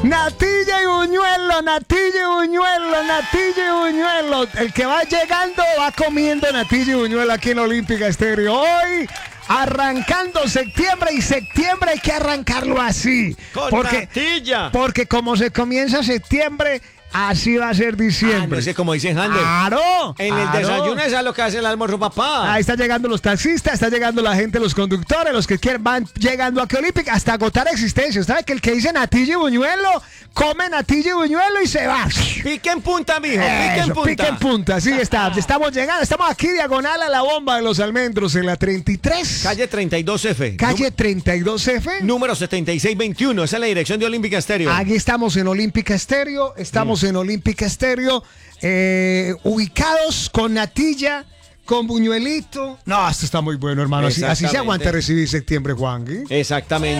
Natilla y buñuelo, natilla y buñuelo, natilla y buñuelo. El que va llegando va comiendo natilla y buñuelo aquí en Olímpica Estéreo. Hoy arrancando septiembre, y septiembre hay que arrancarlo así. Con natilla. Porque como se comienza septiembre, así va a ser diciembre. No sé cómo dicen Handel. ¡Claro! En el desayuno es a lo que hace el almuerzo, papá. Ahí están llegando los taxistas, está llegando la gente, los conductores, los que quieren, van llegando aquí a Olímpica hasta agotar existencia. ¿Sabe que el que dice natilla y buñuelo, come natilla y buñuelo y se va? Pique en punta, mijo, pique en punta. Pique en punta, sí está. Estamos llegando, estamos aquí diagonal a la bomba de los almendros en la 33. Calle 32F. Calle 32F. Número 7621, esa es la dirección de Olímpica Estéreo. Aquí estamos en Olímpica Estéreo, en Olímpica Estéreo, ubicados con natilla, con buñuelito. No, esto está muy bueno, hermano. Así se aguanta recibir septiembre, Juan. Exactamente.